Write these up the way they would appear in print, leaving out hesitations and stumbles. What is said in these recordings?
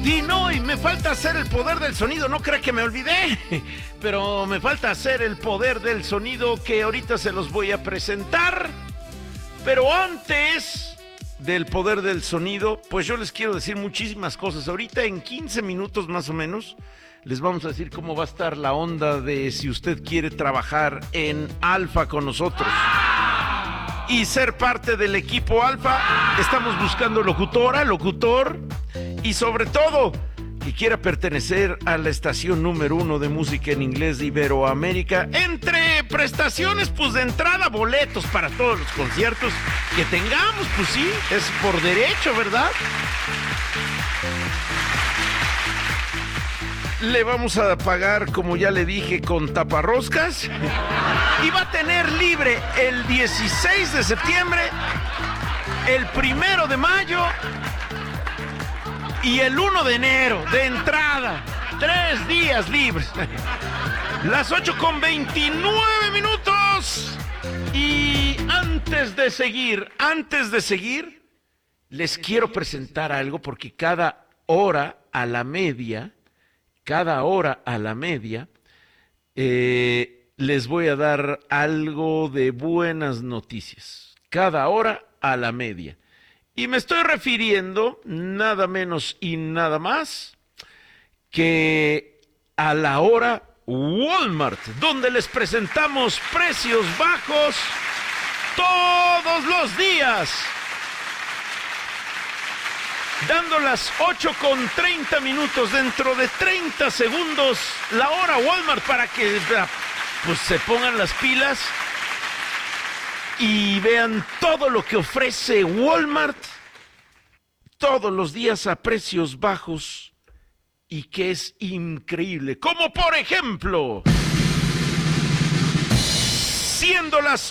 Y no, y me falta hacer el poder del sonido, no cree que me olvidé, pero me falta hacer el poder del sonido que ahorita se los voy a presentar. Pero antes del poder del sonido, pues yo les quiero decir muchísimas cosas. Ahorita en 15 minutos más o menos les vamos a decir cómo va a estar la onda de si usted quiere trabajar en Alfa con nosotros y ser parte del equipo Alfa. Estamos buscando locutora, locutor y sobre todo que quiera pertenecer a la estación número 1 de música en inglés de Iberoamérica. Entre prestaciones, pues de entrada, boletos para todos los conciertos que tengamos, pues sí, es por derecho, ¿verdad? Le vamos a pagar, como ya le dije, con taparroscas. Y va a tener libre el 16 de septiembre, el 1 de mayo y el 1 de enero, de entrada. 3 días libres. Las 8:29. Y antes de seguir, les quiero presentar algo porque cada hora a la media, les voy a dar algo de buenas noticias. Cada hora a la media. Y me estoy refiriendo nada menos y nada más que a la hora Walmart, donde les presentamos precios bajos todos los días. Dando las 8:30, dentro de 30 segundos, la hora Walmart para que pues se pongan las pilas y vean todo lo que ofrece Walmart todos los días a precios bajos y que es increíble. Como por ejemplo, siendo las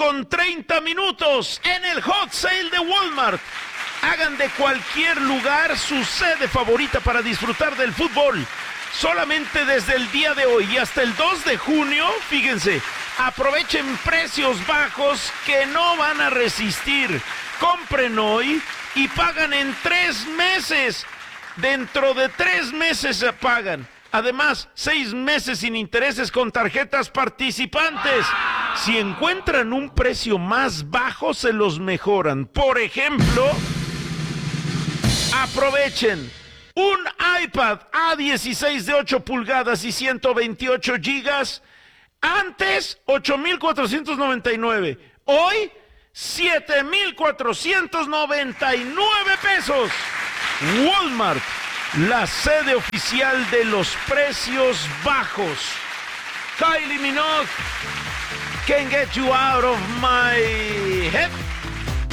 8:30 en el hot sale de Walmart, hagan de cualquier lugar su sede favorita para disfrutar del fútbol. Solamente desde el día de hoy y hasta el 2 de junio, fíjense, aprovechen precios bajos que no van a resistir. Compren hoy y pagan en 3 meses. Dentro de 3 meses se pagan. Además, 6 meses sin intereses con tarjetas participantes. Si encuentran un precio más bajo, se los mejoran. Por ejemplo, aprovechen un iPad A16 de 8 pulgadas y 128 gigas. Antes, 8,499. Hoy, 7,499 pesos. Walmart, la sede oficial de los precios bajos. Kylie Minogue, Can't Get You Out of My Head.